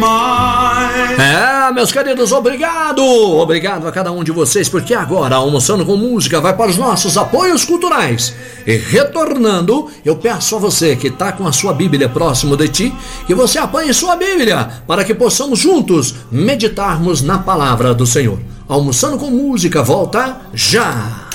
Meus queridos, obrigado a cada um de vocês, porque agora, Almoçando com Música vai para os nossos apoios culturais. E retornando, eu peço a você que está com a sua Bíblia próximo de ti, que você apanhe sua Bíblia, para que possamos juntos meditarmos na palavra do Senhor. Almoçando com Música volta já!